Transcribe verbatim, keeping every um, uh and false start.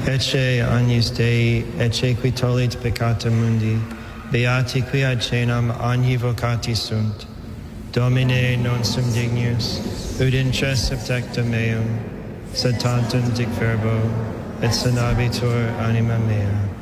Ecce agnus Dei, ecce qui tollit peccata mundi, beati qui ad cenam agni vocati sunt. Domine non sum dignus, ut intres subtecta meum, sed tantum dic verbo, et sanabitur anima mea.